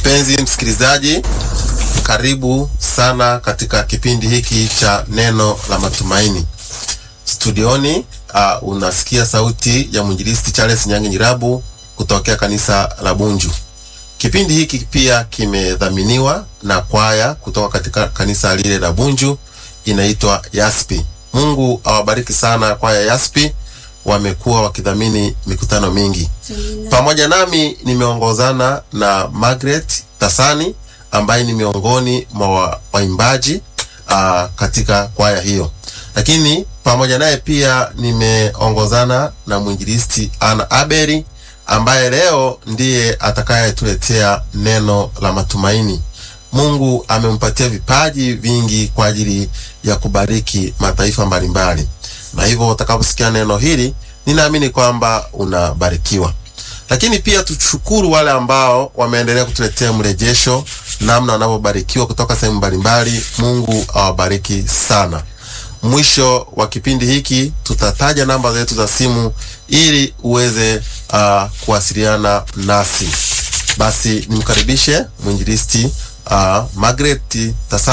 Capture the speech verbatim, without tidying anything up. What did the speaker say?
Mpenzi msikilizaji, karibu sana katika kipindi hiki cha neno la matumaini. Studioni uh, unasikia sauti ya mwinjilisti Charles Nyange Nyirabu kutokea kanisa la Bunju. Kipindi hiki pia kimedhaminiwa na kwaya kutoka katika kanisa lile la Bunju, inaitwa Yaspi. Mungu awabariki sana kwaya Yaspi, wamekuwa wakidhamini mikutano mingi. Pamoja nami nimeongozana na Margaret Tasani ambaye ni miongoni mwa waimbaji uh, katika kwaya hiyo. Lakini pamoja naye pia nimeongozana na mwinjilisti Ana Aberi ambaye leo ndiye atakayetuletea neno la matumaini. Mungu amempatia vipaji vingi kwa ajili ya kubariki mataifa mbalimbali. Na hivyo utakaposikia neno hili, ninaamini kwamba unabarikiwa. Lakini pia tushukuru wale ambao wameendelea kutuletea mrejesho namna wanavyobarikiwa kutoka sehemu mbalimbali. Mungu awabariki sana. Mwisho wa kipindi hiki tutataja namba zetu za simu ili uweze uh, kuwasiliana nasi. Basi nimkaribishe mwinjilisti uh, Margaret Tasani.